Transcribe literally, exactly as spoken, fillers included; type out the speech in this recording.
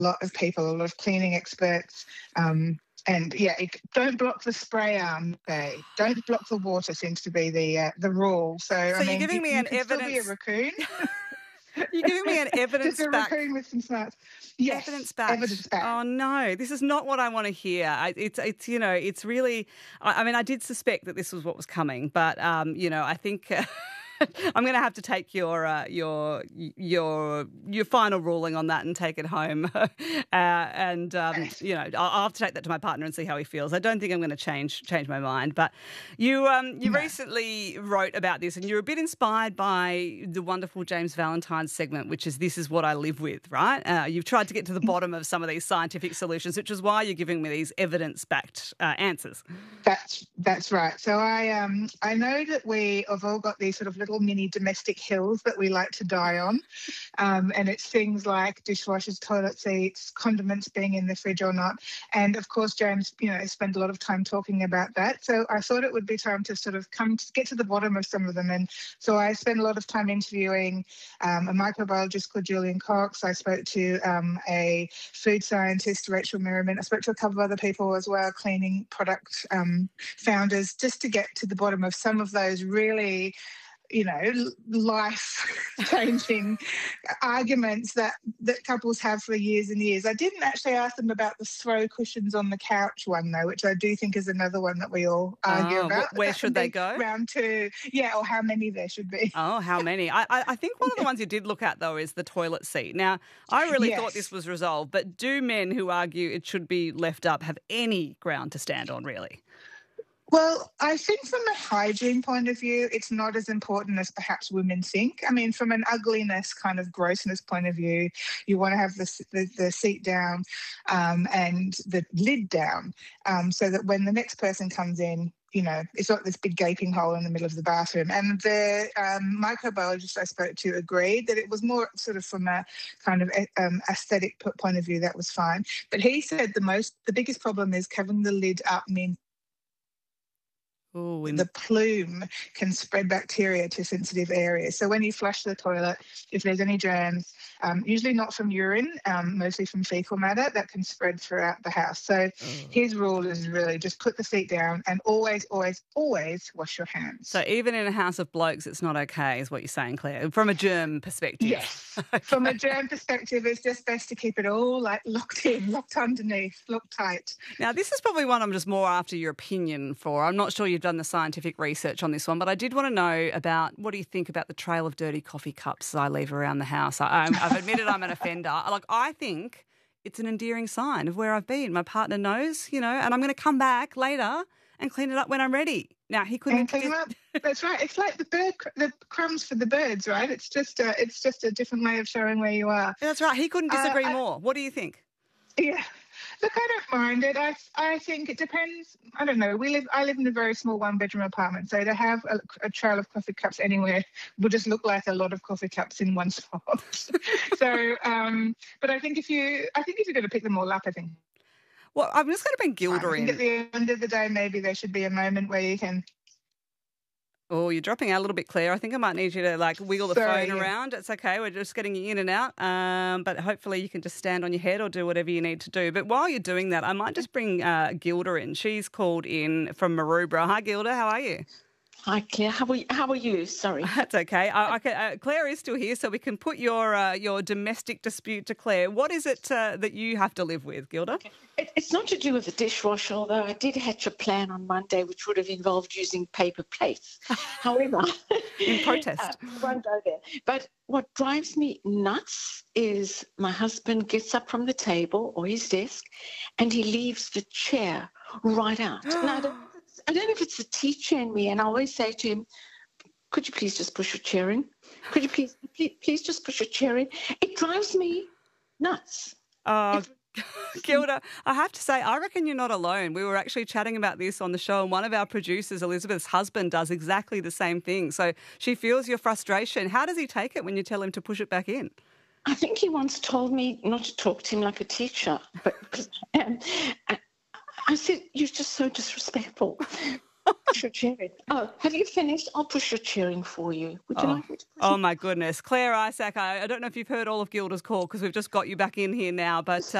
lot of people, a lot of cleaning experts. Um, and yeah, it, don't block the spray arm, Faye. Don't block the water seems to be the uh, the rule. So, So I you're mean, giving you, me you an can still be a evidence. raccoon. You're giving me an Just evidence a back. raccoon with some smarts. Yes, Evidence back. evidence back. Oh no, this is not what I want to hear. I, it's, it's, you know, it's really. I, I mean, I did suspect that this was what was coming, but um, you know, I think. Uh, I'm going to have to take your uh, your your your final ruling on that and take it home, uh, and um, you know I'll, I'll have to take that to my partner and see how he feels. I don't think I'm going to change change my mind. But you um, you No. recently wrote about this, and you're a bit inspired by the wonderful James Valentine's segment, which is "This is what I live with." Right? Uh, you've tried to get to the bottom of some of these scientific solutions, which is why you're giving me these evidence-backed uh, answers. That's that's right. So I um I know that we have all got these sort of little mini domestic hills that we like to die on, um, and it's things like dishwashers, toilet seats, condiments being in the fridge or not. And of course, James, you know, spent a lot of time talking about that. So I thought it would be time to sort of come to get to the bottom of some of them. And so I spent a lot of time interviewing um, a microbiologist called Julian Cox. I spoke to um, a food scientist, Rachel Merriman. I spoke to a couple of other people as well, cleaning product um, founders, just to get to the bottom of some of those really, you know, life-changing arguments that, that couples have for years and years. I didn't actually ask them about the throw cushions on the couch one, though, which I do think is another one that we all argue Oh, about. wh- where That should can they be go? Round two. Yeah, or how many there should be. Oh, how many? I, I I think one of the ones you did look at, though, is the toilet seat. Now, I really Yes. thought this was resolved, but do men who argue it should be left up have any ground to stand on, really? Well, I think from a hygiene point of view, it's not as important as perhaps women think. I mean, from an ugliness, kind of grossness point of view, you want to have the, the, the seat down um, and the lid down um, so that when the next person comes in, you know, it's not this big gaping hole in the middle of the bathroom. And the um, microbiologist I spoke to agreed that it was more sort of from a kind of um, aesthetic p- point of view, that was fine. But he said the most, the biggest problem is having the lid up means Ooh, in- the plume can spread bacteria to sensitive areas. So when you flush the toilet, if there's any germs, um, usually not from urine, um, mostly from fecal matter, that can spread throughout the house. So oh. his rule is really just put the seat down and always, always, always wash your hands. So even in a house of blokes, it's not okay, is what you're saying, Claire, from a germ perspective. Yes. Okay. From a germ perspective, it's just best to keep it all like locked in, locked underneath, locked tight. Now, this is probably one I'm just more after your opinion for. I'm not sure you've done the scientific research on this one, but I did want to know about what do you think about the trail of dirty coffee cups I leave around the house. I, I'm, I've admitted I'm an offender. Like, I think it's an endearing sign of where I've been. My partner knows, you know, and I'm going to come back later and clean it up when I'm ready. Now, he couldn't... And clean them up. That's right. It's like the bird, the crumbs for the birds, right? It's just a, it's just a different way of showing where you are. That's right. He couldn't disagree uh, I, more. What do you think? Yeah. Look, I don't mind it. I, I think it depends. I don't know. We live. I live in a very small one-bedroom apartment, so to have a, a trail of coffee cups anywhere would just look like a lot of coffee cups in one spot. so, um, but I think if you, I think if you're going to pick them all up, I think. Well, I'm just going to bring Gilda I think in. at the end of the day, maybe there should be a moment where you can. Oh, you're dropping out a little bit, Claire. I think I might need you to, like, wiggle the Sorry, phone yeah. around. It's okay. We're just getting you in and out. Um, but hopefully you can just stand on your head or do whatever you need to do. But while you're doing that, I might just bring uh, Gilda in. She's called in from Maroubra. Hi, Gilda. How are you? Hi, Claire. How are you? How are you? Sorry. That's okay. I, I can, uh, Claire is still here, so we can put your uh, your domestic dispute to Claire. What is it uh, that you have to live with, Gilda? Okay. It, it's not to do with the dishwasher, although I did hatch a plan on Monday which would have involved using paper plates. However, in protest. uh, I won't go there. But what drives me nuts is my husband gets up from the table or his desk and he leaves the chair right out. Now, I don't I don't know if it's the teacher in me, and I always say to him, could you please just push your chair in? Could you please, please, please just push your chair in? It drives me nuts. Uh, Gilda, I have to say, I reckon you're not alone. We were actually chatting about this on the show, and one of our producers, Elizabeth's husband, does exactly the same thing. So she feels your frustration. How does he take it when you tell him to push it back in? I think he once told me not to talk to him like a teacher, but because, um, I said, you're just so disrespectful. push your chair in. Oh, have you finished? I'll push your chair in for you. Would you Oh. like me to push Oh, it? my goodness. Claire Isaac, I, I don't know if you've heard all of Gilda's call because we've just got you back in here now, but